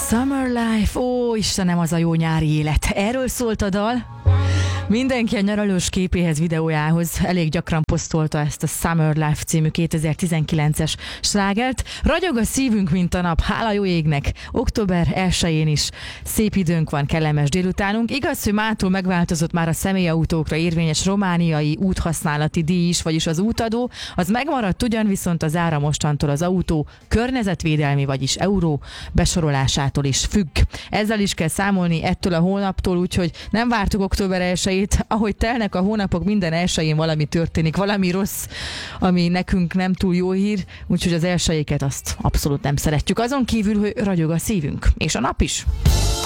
Summer Life, ó Istenem, az a jó nyári élet. Erről szólt a dal. Mindenki a nyaralós képéhez, videójához elég gyakran posztolta ezt a Summer Life című 2019-es slágert. Ragyog a szívünk, mint a nap, hála jó égnek. Október 1-én is szép időnk van, kellemes délutánunk. Igaz, hogy mától megváltozott már a személyautókra érvényes romániai úthasználati díj is, vagyis az útadó. Az megmaradt ugyan, viszont az ára mostantól az autó környezetvédelmi, vagyis euró besorolásától is függ. Ezzel is kell számolni ettől a hónaptól, úgyhogy nem vártuk október 1-ét. Ahogy telnek a hónapok, minden 1-én valami történik, valami rossz, ami nekünk nem túl jó hír, úgyhogy az 1-éket azt abszolút nem szeretjük. Azon kívül, hogy ragyog a szívünk, és a nap is.